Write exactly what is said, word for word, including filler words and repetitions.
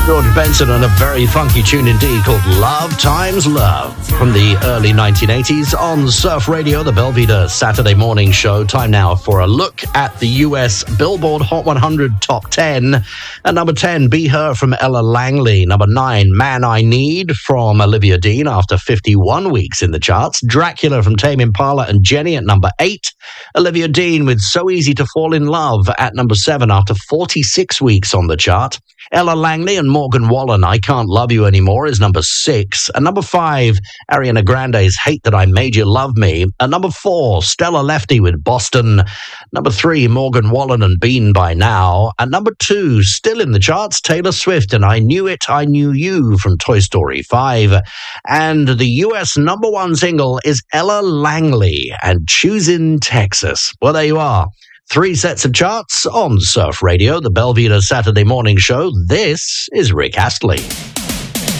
George Benson and a very funky tune indeed called Love Times Love from the early nineteen eighties on Surf Radio, the Belvedere Saturday morning show. Time now for a look at the U S Billboard Hot one hundred Top ten. At number ten, Be Her from Ella Langley. Number nine, Man I Need from Olivia Dean after fifty-one weeks in the charts. Dracula from Tame Impala and Jenny at number eight. Olivia Dean with So Easy to Fall in Love at number seven after forty-six weeks on the chart. Ella Langley and Morgan Wallen, I Can't Love You Anymore is number six. And number five, Ariana Grande's Hate That I Made You Love Me. And number four, Stella Lefty with Boston. Number three, Morgan Wallen and Been By Now. And number two, still in the charts, Taylor Swift and I Knew It, I Knew You from Toy Story five. And the U S number one single is Ella Langley and Choosing Texas. Well, there you are. Three sets of charts on Surf Radio, the Belvedere Saturday morning show. This is Rick Astley.